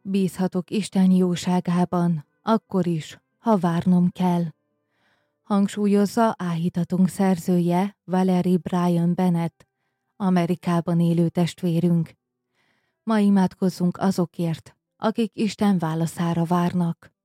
Bízhatok Isten jóságában, akkor is, ha várnom kell. Hangsúlyozza áhítatunk szerzője Valerie Bryan Bennett, Amerikában élő testvérünk. Ma imádkozzunk azokért, akik Isten válaszára várnak.